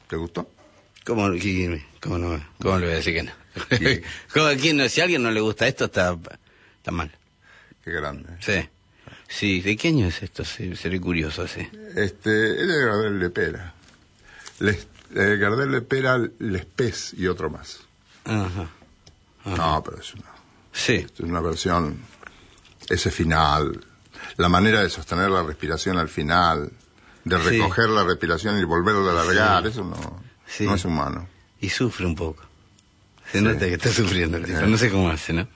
¿Te gustó? ¿Cómo no le voy a decir que no? Si a alguien no le gusta esto, está mal. Qué grande. Sí. Sí, ¿de qué año es esto? Sí, seré curioso, sí. Es de Gardel Lepera. Gardel Lepera, Lespés y otro más. Ajá. No, pero es Sí. una versión, ese final, la manera de sostener la respiración al final, de recoger la respiración y volverla a alargar, eso no es humano. Y sufre un poco. Se nota que está sufriendo el tipo, no sé cómo hace, ¿no?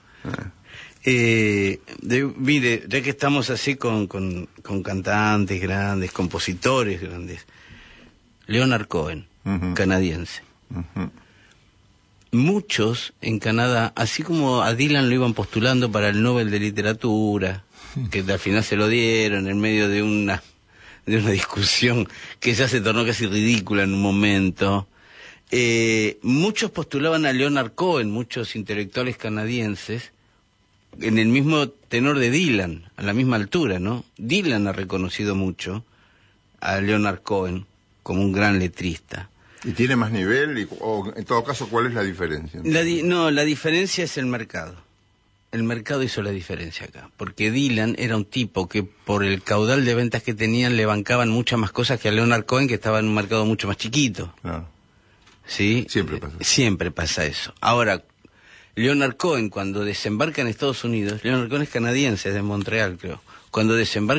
Mire, ya que estamos así con cantantes grandes, compositores grandes, Leonard Cohen, canadiense. Muchos en Canadá, así como a Dylan lo iban postulando para el Nobel de Literatura, que al final se lo dieron en medio de una discusión que ya se tornó casi ridícula en un momento, muchos postulaban a Leonard Cohen, muchos intelectuales canadienses, en el mismo tenor de Dylan, a la misma altura, ¿no? Dylan ha reconocido mucho a Leonard Cohen como un gran letrista. ¿Y tiene más nivel? O en todo caso, ¿cuál es la diferencia? La diferencia es el mercado. El mercado hizo la diferencia acá. Porque Dylan era un tipo que por el caudal de ventas que tenían le bancaban muchas más cosas que a Leonard Cohen, que estaba en un mercado mucho más chiquito. Claro. ¿Sí? Siempre pasa eso. Siempre pasa eso. Ahora, Leonard Cohen, cuando desembarca en Estados Unidos, Leonard Cohen es canadiense, es de Montreal, creo. Cuando desembarca